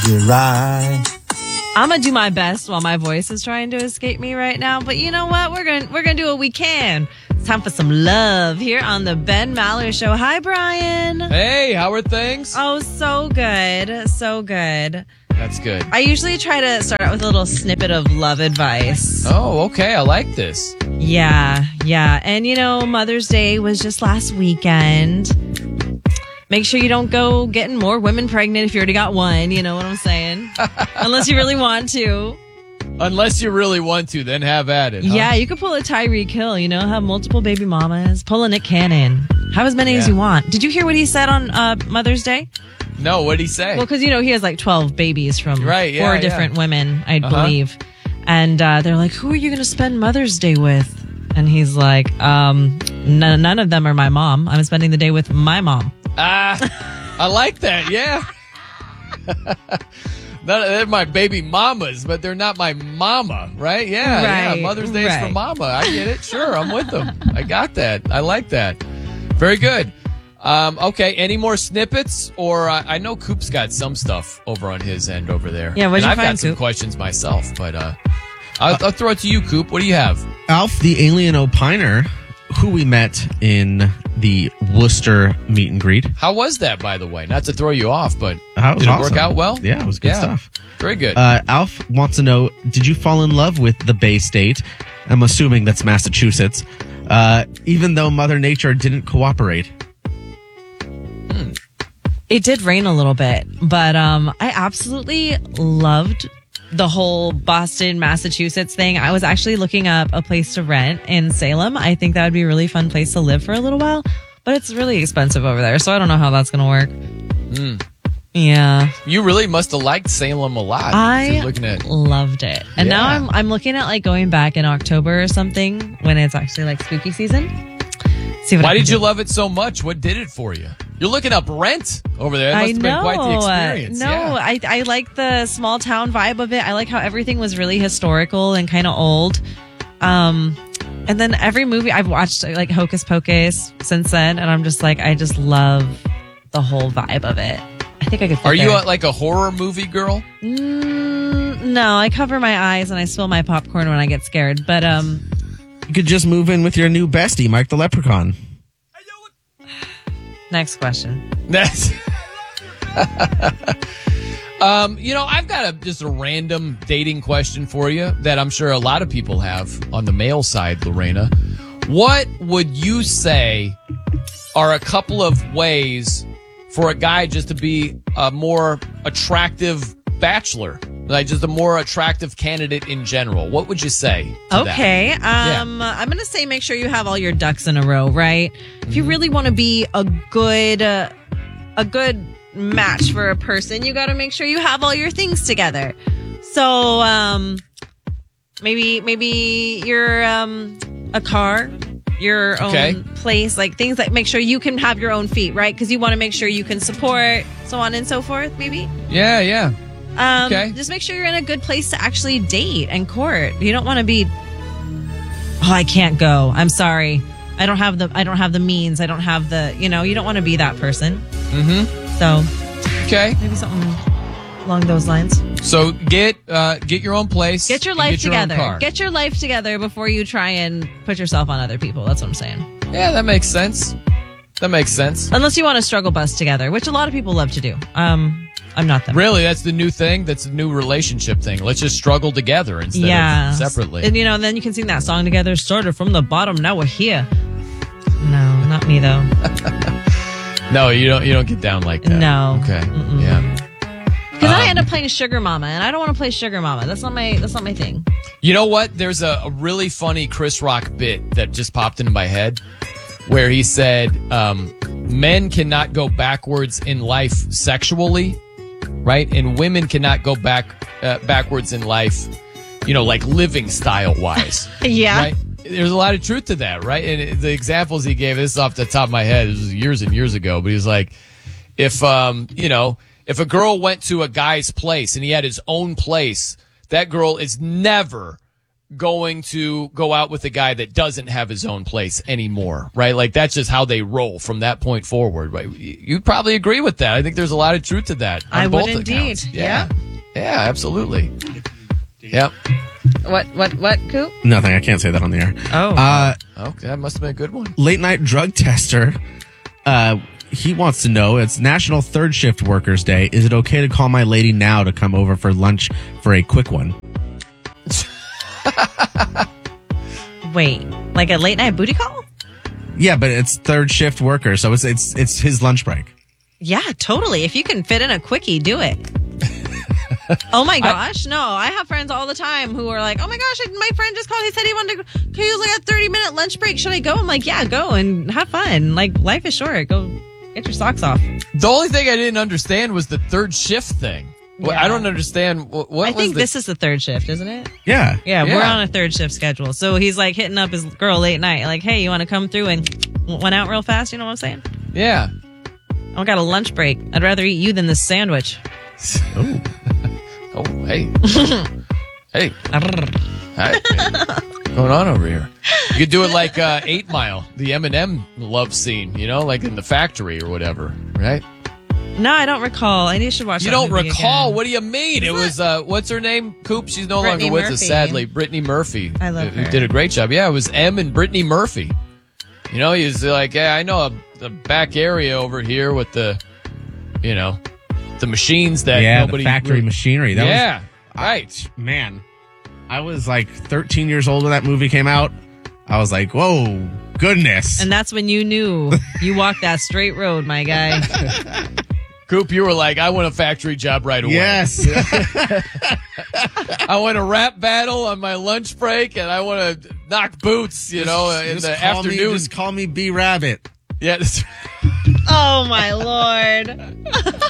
You're right. I'm gonna do my best while my voice is trying to escape me right now. But you know what? We're gonna do what we can. It's time for some love here on the Ben Maller Show. Hi, Brian. Hey, how are things? Oh, so good, so good. That's good. I usually try to start out with a little snippet of love advice. Oh, okay. I like this. Yeah. And you know, Mother's Day was just last weekend. Make sure you don't go getting more women pregnant if you already got one. You know what I'm saying? Unless you really want to. Unless you really want to, then have at it. Huh? Yeah, you could pull a Tyreek Hill, you know, have multiple baby mamas. Pull a Nick Cannon. Have as many as you want. Did you hear what he said on Mother's Day? No, what'd he say? Well, because, you know, he has like 12 babies from four different women, I believe. And they're like, who are you going to spend Mother's Day with? And he's like, none of them are my mom. I'm spending the day with my mom. I like that, yeah. They're my baby mamas, but they're not my mama, right? Yeah, Mother's Day is for mama. I get it. Sure, I'm with them. I got that. I like that. Very good. Okay, any more snippets? Or I know Coop's got some stuff over on his end over there. Yeah, what'd you find, I've got some Coop? questions myself, but I'll throw it to you, Coop. What do you have? Alf, the alien opiner, who we met in the Worcester meet and greet. How was that, by the way? Not to throw you off, but Did it work out well? Yeah, it was good stuff. Very good. Alf wants to know, did you fall in love with the Bay State? I'm assuming that's Massachusetts. Even though Mother Nature didn't cooperate. It did rain a little bit, but I absolutely loved the whole Boston, Massachusetts thing. I was actually looking up a place to rent in Salem. I think that would be a really fun place to live for a little while, but it's really expensive over there, so I don't know how that's going to work. Yeah. You really must have liked Salem a lot. I looking at loved it. And now I'm looking at like going back in October or something when it's actually like spooky season. See what Why did you love it so much? What did it for you? You're looking up rent over there. That must have been quite the experience. I like the small town vibe of it. I like how everything was really historical and kind of old. And then every movie I've watched, like Hocus Pocus, since then, and I'm just like, I just love the whole vibe of it. I think I could. Are you like a horror movie girl? No, I cover my eyes and I spill my popcorn when I get scared. But you could just move in with your new bestie, Mike the Leprechaun. Next question. Next. I've got just a random dating question for you that I'm sure a lot of people have on the male side, Lorena. What would you say are a couple of ways for a guy just to be a more attractive bachelor? Like just a more attractive candidate in general. What would you say to okay. that? I'm going to say make sure you have all your ducks in a row, right? If you really want to be a good match for a person, you got to make sure you have all your things together. So maybe you're a car, your own place, like things that make sure you can have your own feet, right? Because you want to make sure you can support, so on and so forth, maybe? Yeah. Just make sure you're in a good place to actually date and court. You don't want to be, I can't go. I'm sorry. I don't have the means. I don't have the, you don't want to be that person. Mm-hmm. So, maybe something along those lines. So get your own place. Get your life together. Get your life together before you try and put yourself on other people. That's what I'm saying. Yeah, that makes sense. Unless you want to struggle bus together, which a lot of people love to do. I'm not them. Really? That's the new thing? That's the new relationship thing. Let's just struggle together instead of separately. And, and then you can sing that song together. Started from the bottom, now we're here. No, not me, though. No, you don't get down like that. No. Okay. Mm-mm. Yeah. Because I end up playing Sugar Mama, and I don't want to play Sugar Mama. That's not my thing. You know what? There's a really funny Chris Rock bit that just popped into my head where he said men cannot go backwards in life sexually, right? And women cannot go backwards in life, like living style wise. Yeah. Right? There's a lot of truth to that, right? And the examples he gave, this is off the top of my head, this was years and years ago, but he was like, if a girl went to a guy's place and he had his own place, that girl is never going to go out with a guy that doesn't have his own place anymore, right? Like that's just how they roll from that point forward, right? You'd probably agree with that. I think there's a lot of truth to that. I on would both indeed. accounts. Yeah, absolutely. Yep. What, Coop? Nothing. I can't say that on the air. Oh. Okay, that must have been a good one. Late night drug tester. He wants to know, it's National Third Shift Workers Day. Is it okay to call my lady now to come over for lunch for a quick one? Wait, like a late night booty call? Yeah, but it's third shift worker, so it's his lunch break. Yeah, totally. If you can fit in a quickie, do it. Oh my gosh, no. I have friends all the time who are like, oh my gosh, my friend just called. He said he wanted to, he was like a 30-minute lunch break. Should I go? I'm like, yeah, go and have fun. Like, life is short. Go get your socks off. The only thing I didn't understand was the third shift thing. Well, Yeah. I don't understand. What I think was this is the third shift, isn't it? Yeah. Yeah, we're Yeah. on a third shift schedule. So he's like hitting up his girl late night. Like, hey, you want to come through and went out real fast? You know what I'm saying? Yeah. I got a lunch break. I'd rather eat you than this sandwich. Oh, hey. Hey. Hi. What's going on over here? You could do it like 8 Mile, the Eminem love scene, you know, like in the factory or whatever, right? No, I don't recall. I should watch You that don't movie recall? again. What do you mean? It was, what's her name? Coop? She's no Brittany longer with us, Murphy. sadly. Brittany Murphy. I love who her. did a great job. Yeah, it was M and Brittany Murphy. You know, he's like, yeah, I know the back area over here with the, you know, the machines that nobody... the factory machinery. That yeah, was, right. Man, I was like 13 years old when that movie came out. I was like, whoa, goodness. And that's when you knew you walked that straight road, my guy. Coop, you were like, I want a factory job right away. Yes. I want a rap battle on my lunch break, and I want to knock boots, you know, in the afternoon. Just call me B Rabbit. Yeah, that's Oh, my Lord.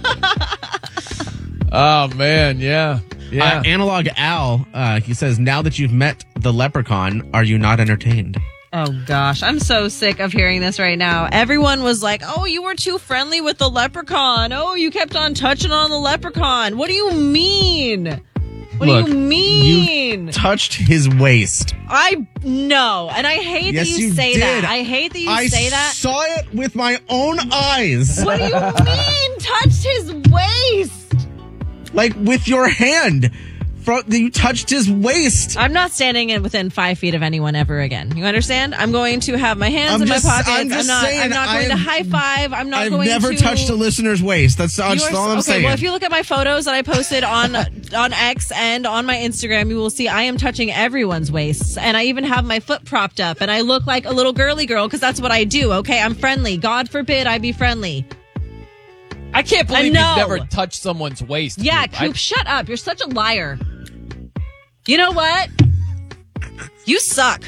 Oh, man, yeah. Yeah. Analog Al, he says, now that you've met the leprechaun, are you not entertained? Oh, gosh. I'm so sick of hearing this right now. Everyone was like, oh, you were too friendly with the leprechaun. Oh, you kept on touching on the leprechaun. What do you mean? What Look, do you mean? You touched his waist. I know. And I hate Yes, that you say did. that. I hate that you say that. I saw it with my own eyes. What do you mean? Touched his waist? Like with your hand. You touched his waist. I'm not standing in within 5 feet of anyone ever again. You understand? I'm going to have my hands in my pockets. I'm not going to high five. I'm not going to. I've never touched a listener's waist. That's all I'm saying. Well, if you look at my photos that I posted on X and on my Instagram, you will see I am touching everyone's waists, and I even have my foot propped up, and I look like a little girly girl because that's what I do. Okay, I'm friendly. God forbid I be friendly. I can't believe you've know. never touched someone's waist. Yeah, Coop. Coop, shut up. You're such a liar. You know what? You suck.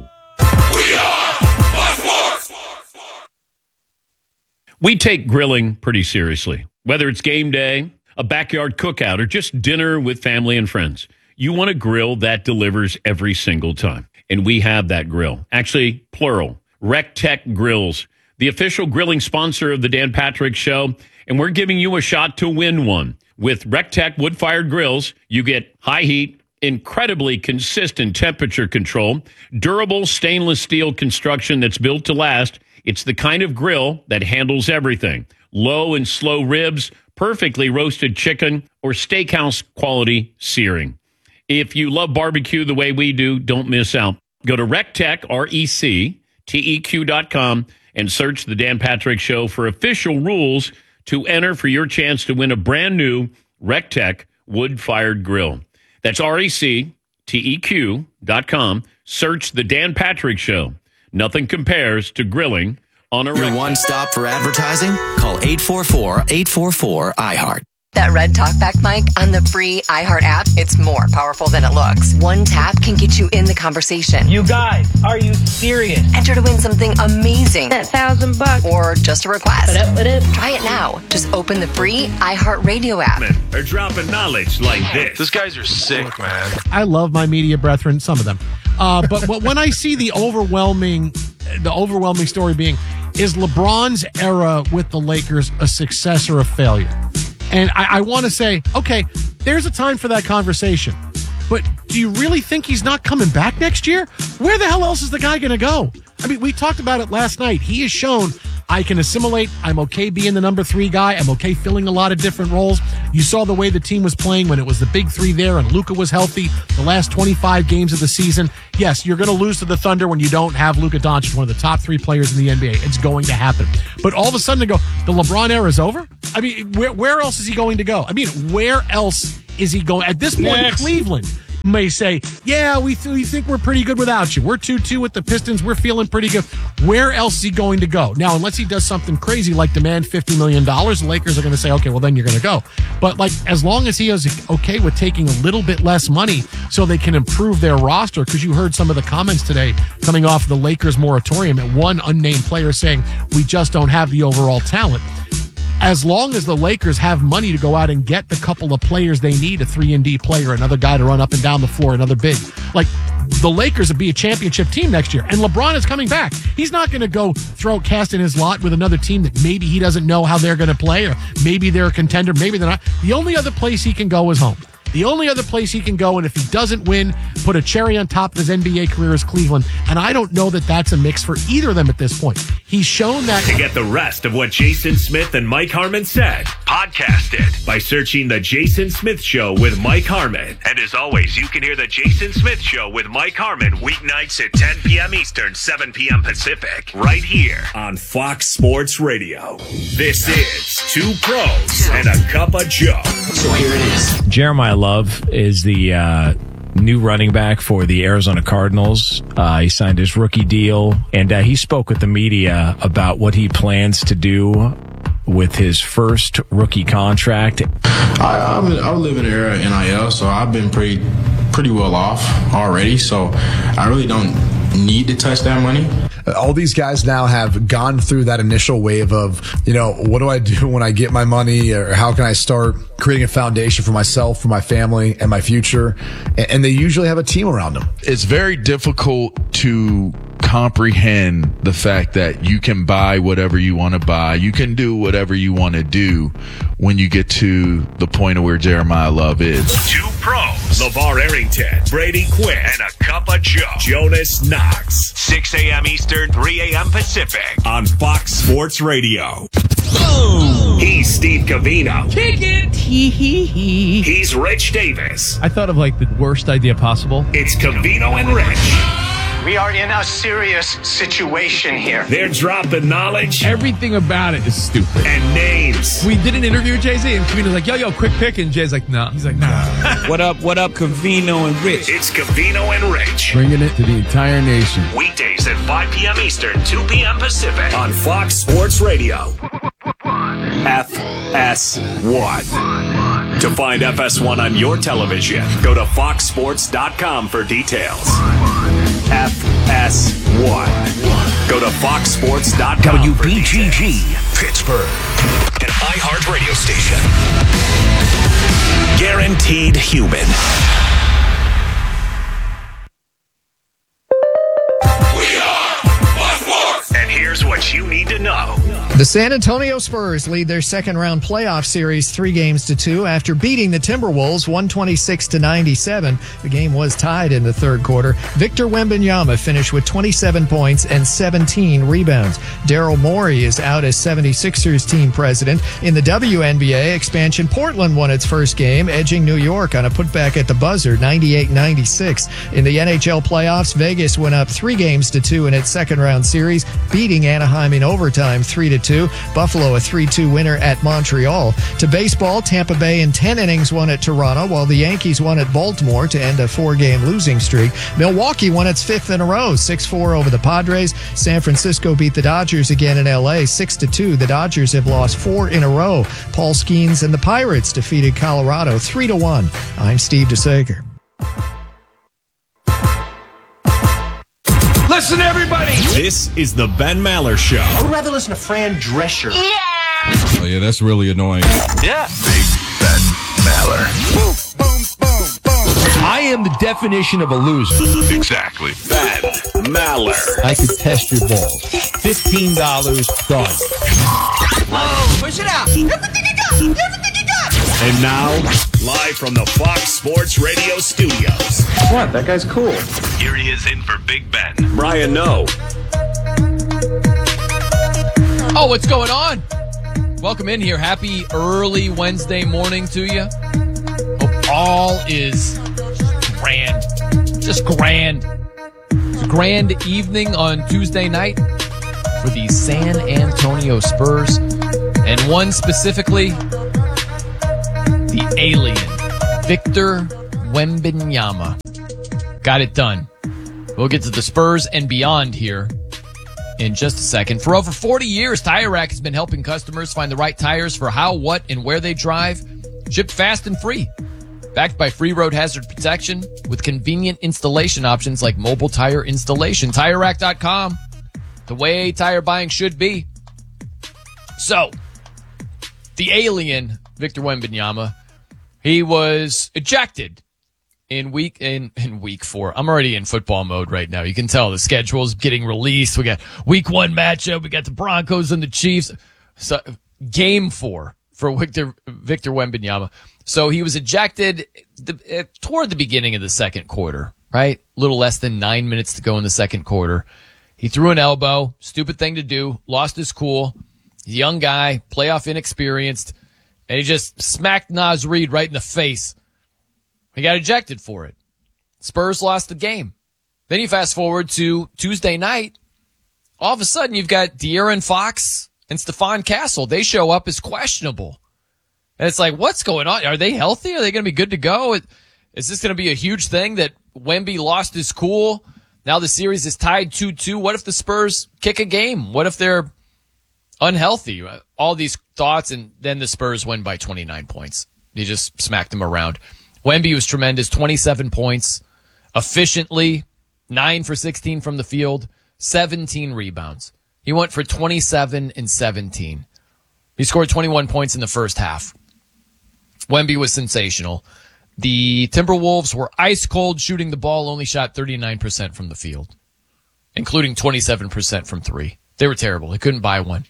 We take grilling pretty seriously. Whether it's game day, a backyard cookout, or just dinner with family and friends, you want a grill that delivers every single time. And we have that grill. Actually, plural. RecTech Grills, the official grilling sponsor of the Dan Patrick Show. And we're giving you a shot to win one. With RecTech wood-fired grills, you get high heat, incredibly consistent temperature control, durable stainless steel construction that's built to last. It's the kind of grill that handles everything. Low and slow ribs, perfectly roasted chicken, or steakhouse quality searing. If you love barbecue the way we do, don't miss out. Go to RecTech, RecTeq.com, and search the Dan Patrick Show for official rules to enter for your chance to win a brand new RecTech wood-fired grill. That's RecTeq.com. Search the Dan Patrick Show. Nothing compares to grilling on a Your one stop for advertising? Call 844-844-iHeart. That red talkback mic on the free iHeart app, it's more powerful than it looks. One tap can get you in the conversation. You guys, are you serious? Enter to win something amazing. That $1,000. Or just a request. What up? Try it now. Just open the free iHeart Radio app. They're dropping knowledge like this. Those guys are sick, man. I love my media brethren, some of them. But when I see the overwhelming story being, is LeBron's era with the Lakers a success or a failure? And I want to say, okay, there's a time for that conversation. But do you really think he's not coming back next year? Where the hell else is the guy going to go? I mean, we talked about it last night. He has shown I can assimilate. I'm okay being the number 3 guy. I'm okay filling a lot of different roles. You saw the way the team was playing when it was the big 3 there and Luka was healthy the last 25 games of the season. Yes, you're going to lose to the Thunder when you don't have Luka Doncic, one of the top 3 players in the NBA. It's going to happen. But all of a sudden they go, the LeBron era is over? I mean, where else is he going to go? I mean, where else is he going? At this point, Cleveland may say, yeah, we think we're pretty good without you. We're 2-2 with the Pistons. We're feeling pretty good. Where else is he going to go? Now, unless he does something crazy like demand $50 million, the Lakers are going to say, okay, well, then you're going to go. But like, as long as he is okay with taking a little bit less money so they can improve their roster, because you heard some of the comments today coming off the Lakers moratorium at one unnamed player saying, we just don't have the overall talent. As long as the Lakers have money to go out and get the couple of players they need, a 3-and-D player, another guy to run up and down the floor, another big, like the Lakers would be a championship team next year. And LeBron is coming back. He's not going to go cast in his lot with another team that maybe he doesn't know how they're going to play, or maybe they're a contender, maybe they're not. The only other place he can go is home. The only other place he can go, and if he doesn't win, put a cherry on top of his NBA career, is Cleveland. And I don't know that that's a mix for either of them at this point. He's shown that. To get the rest of what Jason Smith and Mike Harmon said, podcast it by searching The Jason Smith Show with Mike Harmon. And as always, you can hear The Jason Smith Show with Mike Harmon weeknights at 10 p.m. Eastern, 7 p.m. Pacific, right here on Fox Sports Radio. This is Two Pros and a Cup of Joe. So here it is. Jeremiah Love is the new running back for the Arizona Cardinals. He signed his rookie deal, and he spoke with the media about what he plans to do with his first rookie contract. I live in the era of NIL, so I've been pretty well off already, so I really don't need to touch that money. All these guys now have gone through that initial wave of, what do I do when I get my money, or how can I start creating a foundation for myself, for my family, and my future? And they usually have a team around them. It's very difficult to comprehend the fact that you can buy whatever you want to buy. You can do whatever you want to do when you get to the point of where Jeremiah Love is. Two Pros, LeVar Arrington, Brady Quinn, and a Cup of Joe, Jonas Knox. 6 a.m. Eastern, 3 a.m. Pacific on Fox Sports Radio. Boom! He's Steve Covino. Kick it! Hee. He's Rich Davis. I thought of the worst idea possible. It's Covino and Rich. We are in a serious situation here. They're dropping knowledge. Everything about it is stupid. And names. We did an interview with Jay-Z, and Covino's like, yo, quick pick. And Jay's like, no. He's like, nah. What up, Covino and Rich? It's Covino and Rich. Bringing it to the entire nation. Weekdays at 5 p.m. Eastern, 2 p.m. Pacific on Fox Sports Radio. FS1. To find FS1 on your television, go to foxsports.com for details. FS1. Go to foxsports.com. WBGG, Pittsburgh. An iHeart radio station. Guaranteed human. We are Fox Sports. And here's what you need to know. The San Antonio Spurs lead their second-round playoff series 3-2 after beating the Timberwolves 126-97. The game was tied in the third quarter. Victor Wembanyama finished with 27 points and 17 rebounds. Daryl Morey is out as 76ers team president. In the WNBA expansion, Portland won its first game, edging New York on a putback at the buzzer, 98-96. In the NHL playoffs, Vegas went up 3-2 in its second-round series, beating Anaheim in overtime 3-2. Buffalo a 3-2 winner at Montreal. To baseball, Tampa Bay in 10 innings won at Toronto, while the Yankees won at Baltimore to end a 4-game losing streak. Milwaukee won its fifth in a row, 6-4 over the Padres. San Francisco beat the Dodgers again in L.A., 6-2. The Dodgers have lost 4 in a row. Paul Skeens and the Pirates defeated Colorado 3-1. I'm Steve DeSager. Listen, everybody. This is the Ben Maller Show. I would rather listen to Fran Drescher. Oh, yeah, that's really annoying. Yeah. Big Ben Maller. Boom, boom, boom, boom. I am the definition of a loser. Exactly. Ben Maller. I could test your balls. $15 done. Oh, push it out. Everything you got. Everything you got. And now, live from the Fox Sports Radio studios. What? That guy's cool. Here he is in for Big Ben. Brian Noe. Oh, what's going on? Welcome in here. Happy early Wednesday morning to you. Hope all is grand. Just grand. It's a grand evening on Tuesday night for the San Antonio Spurs. And one specifically, the alien, Victor Wembanyama. Got it done. We'll get to the Spurs and beyond here in just a second. For over 40 years, Tire Rack has been helping customers find the right tires for how, what, and where they drive. Shipped fast and free. Backed by free road hazard protection with convenient installation options like mobile tire installation. TireRack.com. The way tire buying should be. So, the alien, Victor Wembanyama, he was ejected in week 4. I'm already in football mode right now. You can tell the schedule is getting released. We got week 1 matchup. We got the Broncos and the Chiefs. So, game 4 for Victor Wembanyama. So he was ejected toward the beginning of the second quarter, right? A little less than 9 minutes to go in the second quarter. He threw an elbow, stupid thing to do, lost his cool. He's a young guy, playoff inexperienced, and he just smacked Naz Reid right in the face. He got ejected for it. Spurs lost the game. Then you fast forward to Tuesday night. All of a sudden, you've got De'Aaron Fox and Stephon Castle. They show up as questionable. And it's like, what's going on? Are they healthy? Are they going to be good to go? Is this going to be a huge thing that Wemby lost his cool? Now the series is tied 2-2. What if the Spurs kick a game? What if they're unhealthy? All these thoughts, and then the Spurs win by 29 points. You just smacked them around. Wemby was tremendous, 27 points, efficiently, 9 for 16 from the field, 17 rebounds. He went for 27 and 17. He scored 21 points in the first half. Wemby was sensational. The Timberwolves were ice cold shooting the ball, only shot 39% from the field, including 27% from 3. They were terrible. They couldn't buy one.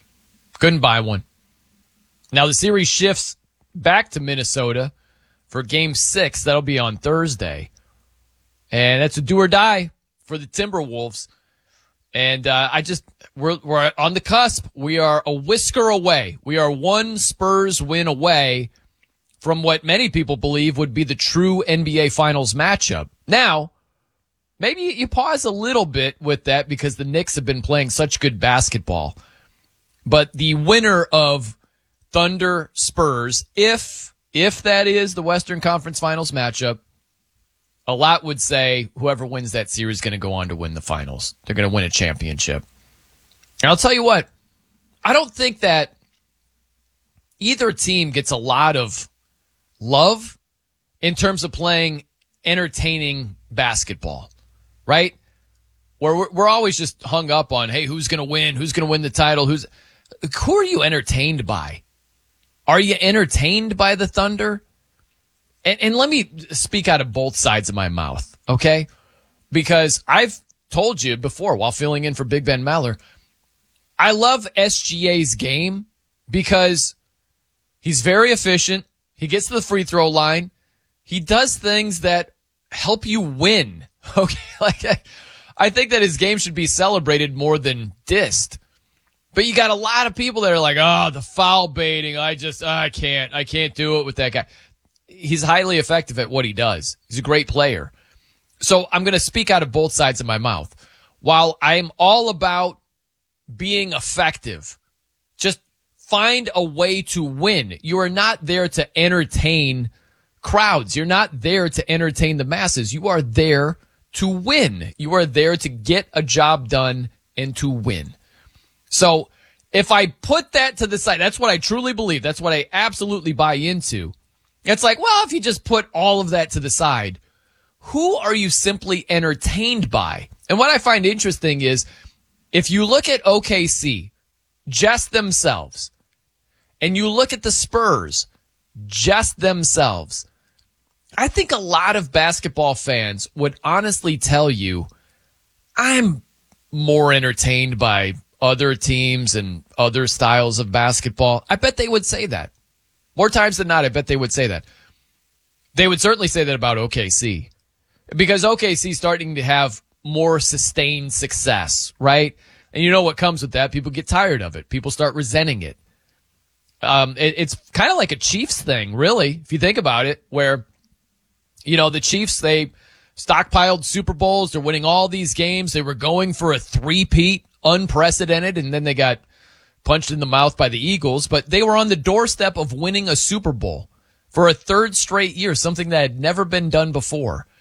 Now the series shifts back to Minnesota for game 6. That'll be on Thursday. And that's a do or die for the Timberwolves. And we're on the cusp. We are a whisker away. We are one Spurs win away from what many people believe would be the true NBA Finals matchup. Now, maybe you pause a little bit with that because the Knicks have been playing such good basketball. But the winner of Thunder Spurs, if that is the Western Conference Finals matchup, a lot would say whoever wins that series is going to go on to win the finals. They're going to win a championship. And I'll tell you what, I don't think that either team gets a lot of love in terms of playing entertaining basketball, right? Where we're always just hung up on, hey, who's going to win? Who's going to win the title? Who are you entertained by? Are you entertained by the Thunder? And let me speak out of both sides of my mouth, okay? Because I've told you before while filling in for Big Ben Maller, I love SGA's game because he's very efficient. He gets to the free throw line. He does things that help you win, okay? I think that his game should be celebrated more than dissed. But you got a lot of people that are like, oh, the foul baiting. I can't do it with that guy. He's highly effective at what he does. He's a great player. So I'm going to speak out of both sides of my mouth. While I'm all about being effective, just find a way to win. You are not there to entertain crowds. You're not there to entertain the masses. You are there to win. You are there to get a job done and to win. So if I put that to the side, that's what I truly believe. That's what I absolutely buy into. It's like, well, if you just put all of that to the side, who are you simply entertained by? And what I find interesting is if you look at OKC, just themselves, and you look at the Spurs, just themselves, I think a lot of basketball fans would honestly tell you, I'm more entertained by other teams and other styles of basketball. I bet they would say that. More times than not, I bet they would say that. They would certainly say that about OKC. Because OKC is starting to have more sustained success, right? And you know what comes with that? People get tired of it. People start resenting it. It's kind of like a Chiefs thing, really, if you think about it, where, the Chiefs, they stockpiled Super Bowls. They're winning all these games. They were going for a three-peat, unprecedented, and then they got punched in the mouth by the Eagles. But they were on the doorstep of winning a Super Bowl for a third straight year, something that had never been done before.